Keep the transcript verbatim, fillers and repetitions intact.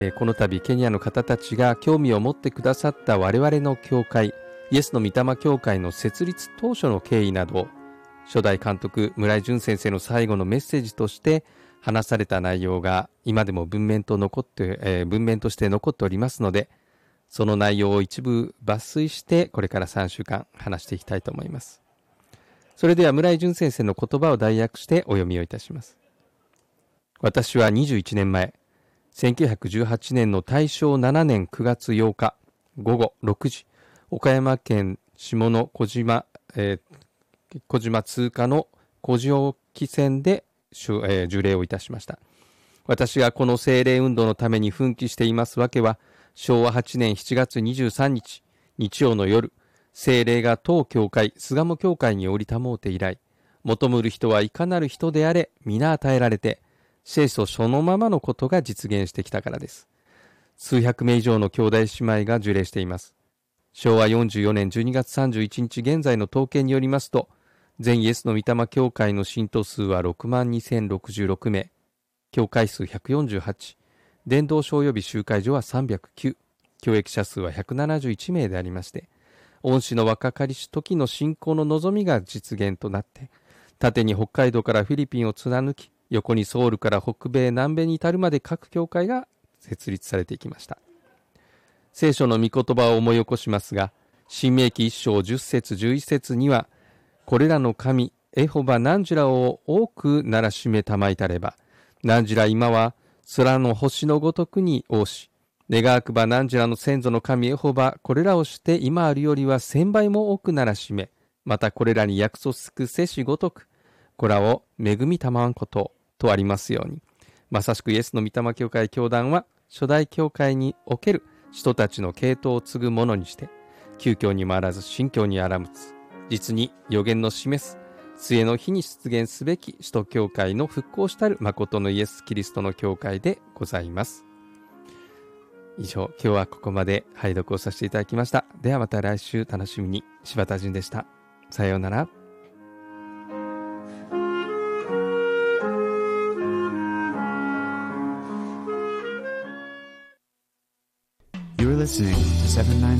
この度ケニアの方たちが興味を持ってくださった我々の教会、イエスの御霊教会の設立当初の経緯など、初代監督村井淳先生の最後のメッセージとして話された内容が今でも文面と残って、えー、文面として残っておりますので、その内容を一部抜粋してこれからさんしゅうかん話していきたいと思います。それでは村井淳先生の言葉を代訳してお読みをいたします。私はにじゅういちねんまえ、せんきゅうひゃくじゅうはちねんの大正ななねんくがつようかごごろくじ、岡山県下野小島、えー、小島通過の古城汽船で、えー、受礼をいたしました。私がこの聖霊運動のために奮起していますわけは、しょうわはちねんしちがつにじゅうさんにち、日曜の夜、聖霊が当教会、巣鴨教会に降りたもうて以来、求むる人はいかなる人であれ、皆与えられて、聖書そのままのことが実現してきたからです。数百名以上の兄弟姉妹が受礼しています。しょうわよんじゅうよねんじゅうにがつさんじゅういちにち現在の統計によりますと、全イエスの御霊教会の信徒数はろくまんにせんろくじゅうろくめい、教会数ひゃくよんじゅうはち、伝道所及び集会所はさんびゃくきゅう、教益者数はひゃくななじゅういちめいでありまして、恩師の若かりし時の信仰の望みが実現となって、縦に北海道からフィリピンを貫き、横にソウルから北米、南米に至るまで各教会が設立されていきました。聖書の御言葉を思い起こしますが、新明記いっしょうじゅっせつじゅういっせつには、これらの神、エホバ何時らを多くならしめたまいたれば、何時ら今は空の星のごとくに応し、願わくば何時らの先祖の神エホバ、これらをして今あるよりは千倍も多くならしめ、またこれらに約束せしごとく、これらを恵みたまわんこととありますように、まさしくイエスの御霊教会教団は初代教会における人たちの系統を継ぐものにして、旧教にもあらず新教にあらむつ、実に予言の示す末の日に出現すべき使徒教会の復興したる誠のイエス・キリストの教会でございます。以上、今日はここまで拝読をさせていただきました。ではまた来週楽しみに。柴田純でした。さようなら。 You're listening to seven ninety